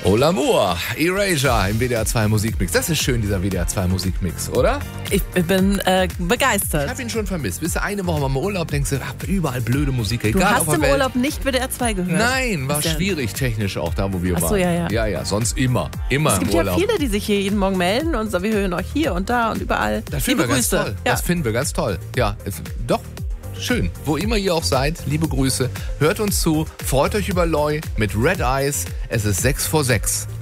Ola Moore, Erasure im WDR 2 Musikmix. Das ist schön, dieser WDR 2 Musikmix, oder? Ich bin begeistert. Ich habe ihn schon vermisst. Bist du eine Woche mal im Urlaub, denkst du, überall blöde Musik. Egal, Du hast auf der im Welt. Urlaub nicht WDR 2 gehört? Nein, war schwierig technisch auch da, wo wir Ach so, waren. ja. Ja, sonst immer Es im gibt ja Urlaub. viele, die sich hier jeden Morgen melden und sagen, wir hören euch hier und da und überall. Das finden wir Liebe ganz Grüße. toll. Ja. Das finden wir ganz toll. Ja, doch. Schön. Wo immer ihr auch seid, liebe Grüße. Hört uns zu. Freut euch über Loi mit Red Eyes. Es ist 6 vor 6.